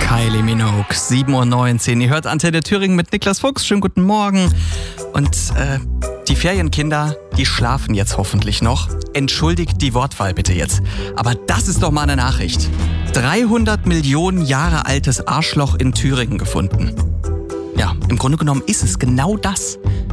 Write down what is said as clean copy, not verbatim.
Kylie Minogue, 7:19 Uhr. Ihr hört Antenne Thüringen mit Niklas Fuchs. Schönen guten Morgen. Und die Ferienkinder, die schlafen jetzt hoffentlich noch. Entschuldigt die Wortwahl bitte jetzt. Aber das ist doch mal eine Nachricht. 300 Millionen Jahre altes Arschloch in Thüringen gefunden. Ja, im Grunde genommen ist es genau das.